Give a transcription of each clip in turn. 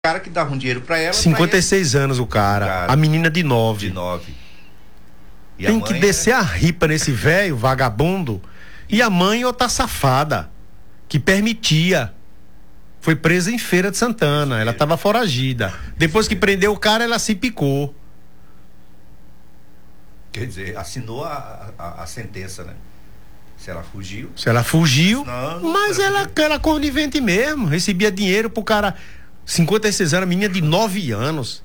cara que dava um dinheiro pra ela. 56 anos o cara. A menina de 9. De 9. E tem que descer a ripa nesse velho vagabundo. E a mãe, outra safada, que permitia. Foi presa em Feira de Santana. Ela estava foragida. Depois que prendeu o cara, ela se picou. Quer dizer, assinou a sentença, né? Se ela fugiu. Mas ela era conivente mesmo. Recebia dinheiro pro cara. 56 anos, menina de 9 anos.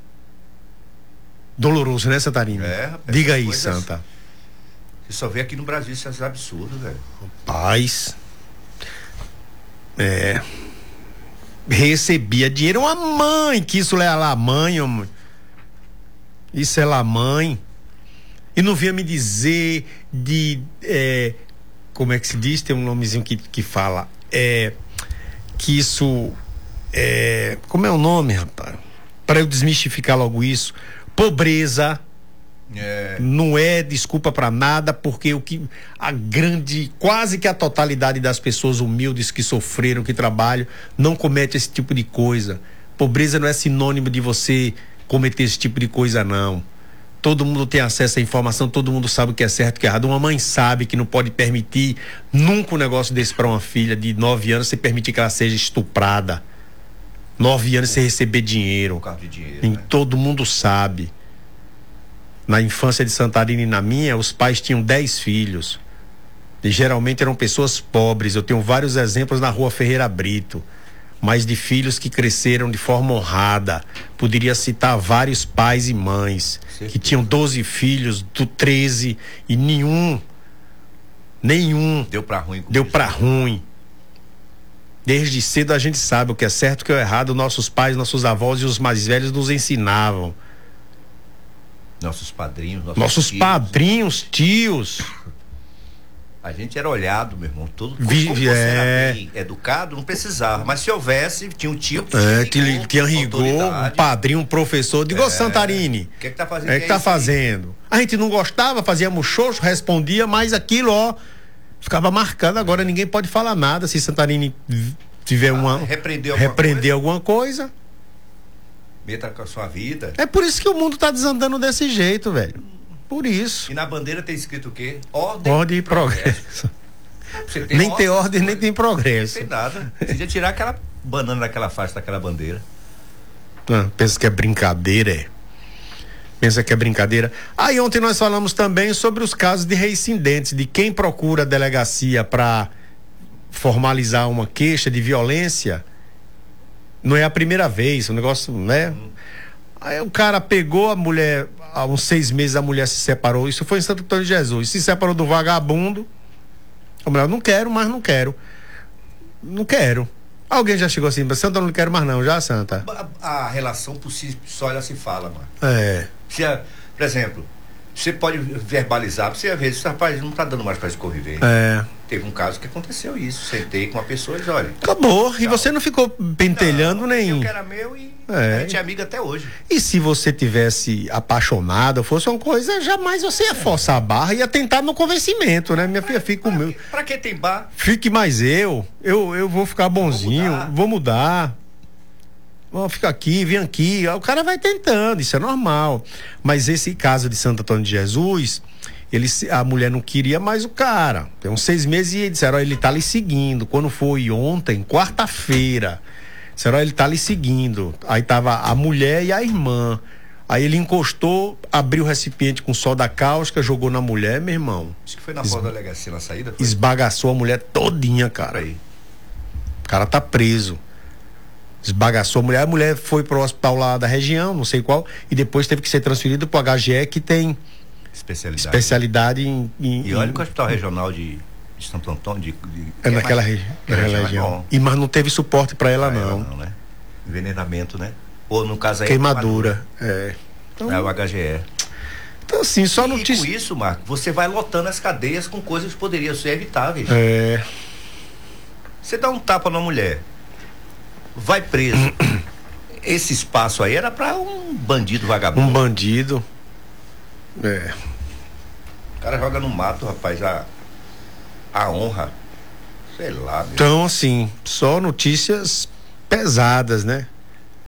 Doloroso, né, Santarino? Diga aí, Santa. Você só vê aqui no Brasil esses absurdos, velho. Paz. Recebia dinheiro. Uma mãe, que isso é lá mãe, homem. Isso é lá mãe. E não vinha me dizer como é que se diz? Tem um nomezinho que fala. Que isso. Como é o nome, rapaz? Para eu desmistificar logo isso. Pobreza. Não é desculpa para nada, porque quase que a totalidade das pessoas humildes que sofreram, que trabalham, não comete esse tipo de coisa. Pobreza não é sinônimo de você cometer esse tipo de coisa, não. Todo mundo tem acesso à informação, todo mundo sabe o que é certo e o que é errado. Uma mãe sabe que não pode permitir nunca um negócio desse para uma filha de 9 anos, você permitir que ela seja estuprada. 9 anos sem receber dinheiro. Por causa de dinheiro, né? Todo mundo sabe. Na infância de Santarina e na minha, os pais tinham 10 filhos. E geralmente eram pessoas pobres. Eu tenho vários exemplos na Rua Ferreira Brito. Mas de filhos que cresceram de forma honrada. Poderia citar vários pais e mães que tinham 12 filhos, 13, e nenhum deu pra ruim. Desde cedo a gente sabe o que é certo e o que é errado. Nossos pais, nossos avós e os mais velhos nos ensinavam. Nossos padrinhos, tios. A gente era olhado, meu irmão. Como você era bem educado, não precisava. Mas se houvesse, tinha um tio que tinha rigor, um padrinho, um professor. Digo, Santarini, o que tá fazendo? O que tá fazendo? A gente não gostava, fazíamos xoxo, respondia, mas aquilo, ficava marcado. Agora ninguém pode falar nada. Se Santarini tiver repreender alguma coisa, meta com a sua vida. É por isso que o mundo tá desandando desse jeito, velho. Por isso. E na bandeira tem escrito o quê? Ordem e progresso. Nem tem ordem, nem tem progresso. Não tem nada. Podia tirar aquela banana daquela faixa daquela bandeira. Pensa que é brincadeira, Pensa que é brincadeira. Aí ontem nós falamos também sobre os casos de reincidentes, de quem procura a delegacia para formalizar uma queixa de violência. Não é a primeira vez, o negócio, né? Aí o cara pegou a mulher, há uns 6 meses a mulher se separou, isso foi em Santo Antônio de Jesus, se separou do vagabundo. A mulher, não quero, mas não quero. Não quero. Alguém já chegou assim, Santa, não quero mais não, já, Santa? A relação por si só ela se fala, mano. Por exemplo, você pode verbalizar, você às vezes, rapaz, não tá dando mais pra conviver. Teve um caso que aconteceu isso, sentei com uma pessoa e disse, olha. Acabou, e você não ficou pentelhando nem. Eu que era meu e a gente é amiga até hoje. E se você tivesse apaixonado, fosse uma coisa, jamais você ia forçar a barra, ia tentar no convencimento, né? Minha filha, fica comigo. Pra que tem bar? Fique mais eu vou ficar bonzinho, vou mudar. Vamos ficar aqui, vem aqui. O cara vai tentando, isso é normal. Mas esse caso de Santo Antônio de Jesus, a mulher não queria mais o cara. Tem uns 6 meses e disseram, ele tá lhe seguindo. Quando foi ontem, quarta-feira, disseram, ele tá lhe seguindo. Aí tava a mulher e a irmã. Aí ele encostou, abriu o recipiente com soda cáustica, jogou na mulher, meu irmão. Acho que foi na porta da delegacia, na saída. Foi? Esbagaçou a mulher todinha, cara. Aí. O cara tá preso. Esbagaçou a mulher foi pro hospital lá da região, não sei qual, e depois teve que ser transferido pro HGE, que tem especialidade e olha que o hospital regional de Santo Antônio naquela região. Mas não teve suporte para ela, não. Né? Envenenamento, né? Ou no caso aí queimadura. Então, é o HGE. Então assim, só notícia. Com isso, Marco, você vai lotando as cadeias com coisas que poderiam ser evitáveis. Você dá um tapa na mulher, vai preso. Esse espaço aí era pra um bandido vagabundo. Um bandido. O cara joga no mato, rapaz, a honra. Sei lá. Então, assim, só notícias pesadas, né?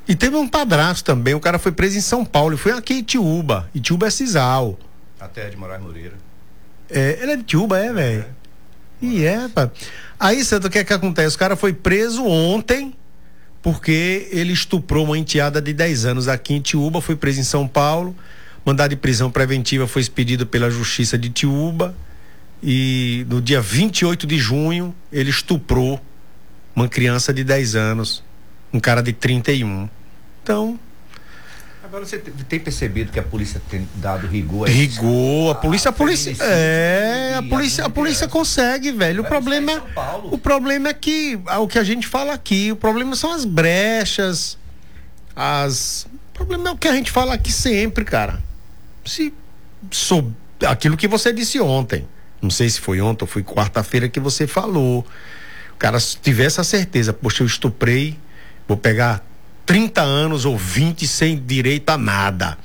E teve um padrasto também, o cara foi preso em São Paulo, e foi aqui em Itiúba. Itiúba é Cisal. A terra de Moraes Moreira. Ele é de Itiúba, velho? Pá. Aí, Santo, o que é que acontece? O cara foi preso ontem, porque ele estuprou uma enteada de 10 anos aqui em Itiúba, foi preso em São Paulo, mandado de prisão preventiva foi expedido pela Justiça de Itiúba, e no dia 28 de junho ele estuprou uma criança de 10 anos, um cara de 31. Então... Agora você tem percebido que a polícia tem dado rigor? Rigor, a polícia consegue, velho. O problema é que, o que a gente fala aqui, o problema são as brechas, o problema é o que a gente fala aqui sempre, cara. Aquilo que você disse ontem, não sei se foi ontem ou foi quarta-feira que você falou, o cara se tivesse a certeza, poxa, eu estuprei, vou pegar 30 anos ou 20 sem direito a nada.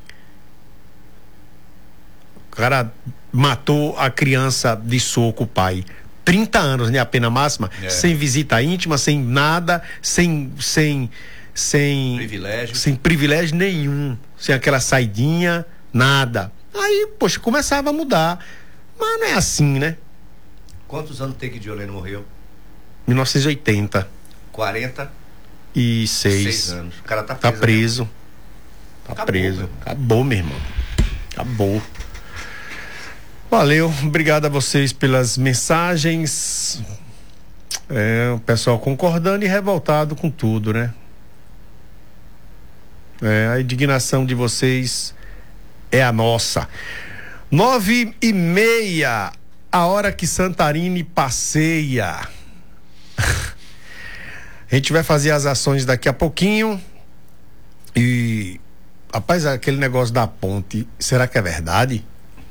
O cara matou a criança de soco, o pai. 30 anos, né? A pena máxima, sem visita íntima, sem nada, sem privilégio. Sem privilégio nenhum, sem aquela saidinha, nada. Aí, poxa, começava a mudar. Mas não é assim, né? Quantos anos tem que Diolene morreu? 1980. 46 6 anos. O cara tá preso. Tá preso. Acabou, meu irmão. Acabou. Valeu, obrigado a vocês pelas mensagens. O pessoal concordando e revoltado com tudo, né? A indignação de vocês é a nossa. 9:30, a hora que Santarine passeia. A gente vai fazer as ações daqui a pouquinho. E, rapaz, aquele negócio da ponte, será que é verdade?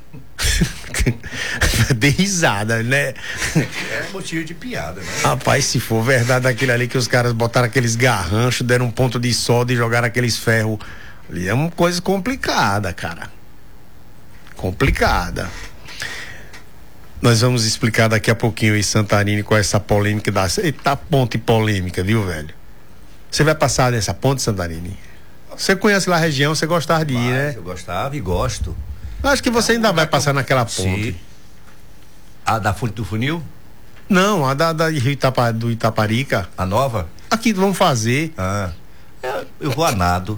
Dei risada, né? É motivo de piada, né? Rapaz, se for verdade aquilo ali que os caras botaram aqueles garranchos, deram um ponto de solda e jogaram aqueles ferros ali, é uma coisa complicada, cara. Complicada. Nós vamos explicar daqui a pouquinho em Santarine com essa polêmica da... Eita, ponte polêmica, viu, velho? Você vai passar nessa ponte, Santarine? Você conhece lá a região, você gostava de ir, né? Eu gostava e gosto. Acho que você ainda vai passar naquela ponte. A da Fonte do Funil? Não, a do Itaparica. A nova? Aqui vão fazer. Eu vou a nado.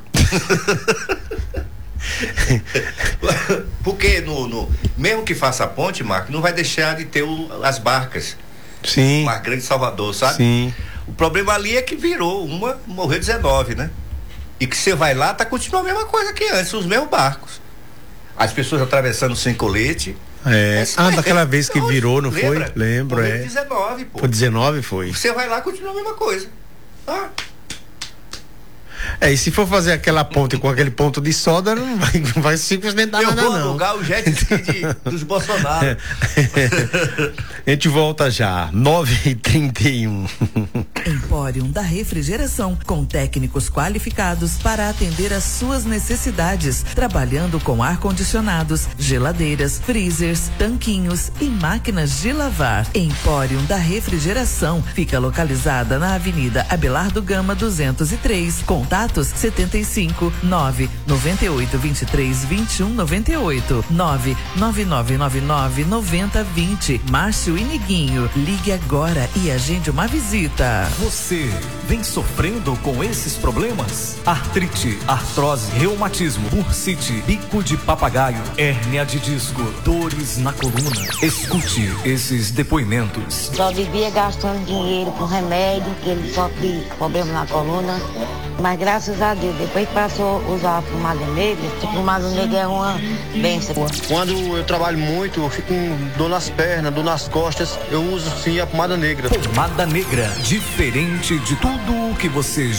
Porque mesmo que faça a ponte, Marco, não vai deixar de ter as barcas. Sim. Mar Grande Salvador, sabe? Sim. O problema ali é que virou morreu 19, né? E que você vai lá, continua a mesma coisa que antes, os mesmos barcos. As pessoas atravessando sem colete. Daquela vez que virou, não foi? Lembro, Foi 19, pô. Foi 19, foi. Você vai lá, continua a mesma coisa. E se for fazer aquela ponte com aquele ponto de solda, não vai simplesmente dar nada, não. Eu vou alugar o jet ski dos Bolsonaro. A gente volta já, 9:31. Empório da Refrigeração, com técnicos qualificados para atender às suas necessidades, trabalhando com ar-condicionados, geladeiras, freezers, tanquinhos e máquinas de lavar. Empório da Refrigeração fica localizada na Avenida Abelardo Gama 203, contatos 75 9 98 23 21 98 9 9999 90 20. Márcio e Niguinho, ligue agora e agende uma visita. Você vem sofrendo com esses problemas? Artrite, artrose, reumatismo, bursite, bico de papagaio, hérnia de disco, dores na coluna. Escute esses depoimentos. Só vivia gastando dinheiro com remédio, que ele sofre problema na coluna. Mas graças a Deus, depois que passou a usar a pomada negra, a pomada negra é uma bênção. Quando eu trabalho muito, eu fico com dor nas pernas, dor nas costas, eu uso sim a pomada negra. Pomada negra, diferente de tudo o que você